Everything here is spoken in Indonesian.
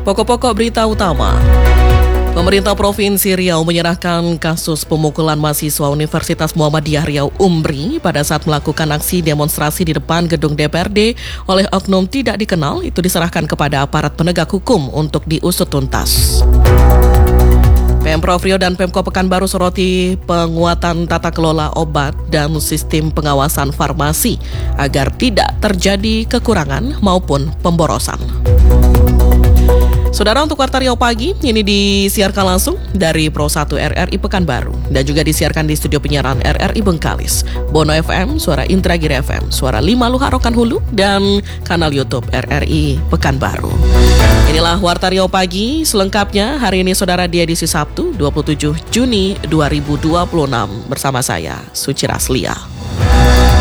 Pokok-pokok berita utama. Pemerintah Provinsi Riau menyerahkan kasus pemukulan mahasiswa Universitas Muhammadiyah Riau UMRI pada saat melakukan aksi demonstrasi di depan gedung DPRD oleh oknum tidak dikenal itu diserahkan kepada aparat penegak hukum untuk diusut tuntas. Pemprov Riau dan Pemkot Pekanbaru soroti penguatan tata kelola obat dan sistem pengawasan farmasi agar tidak terjadi kekurangan maupun pemborosan. Saudara, untuk Warta Riau Pagi, ini disiarkan langsung dari Pro 1 RRI Pekanbaru dan juga disiarkan di studio penyiaran RRI Bengkalis, Bono FM, Suara Indragiri FM, Suara 5 Luhak Rokan Hulu, dan kanal YouTube RRI Pekanbaru. Inilah Warta Riau Pagi selengkapnya hari ini, saudara, di edisi Sabtu 27 Juni 2026 bersama saya, Suci Raslia.